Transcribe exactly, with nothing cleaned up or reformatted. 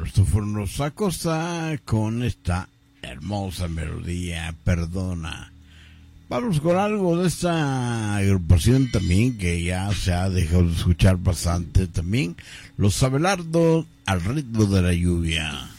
Christopher Rosa Costa con esta hermosa melodía, Perdona. Vamos con algo de esta agrupación también que ya se ha dejado de escuchar bastante también, Los Abelardo, Al ritmo de la lluvia.